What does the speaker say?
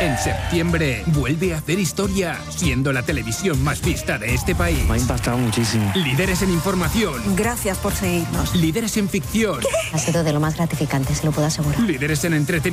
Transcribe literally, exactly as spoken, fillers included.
En septiembre, vuelve a hacer historia, siendo la televisión más vista de este país. Me ha impactado muchísimo. Líderes en información. Gracias por seguirnos. Líderes en ficción. Ha sido de lo más gratificante, se lo puedo asegurar. Líderes en entretenimiento.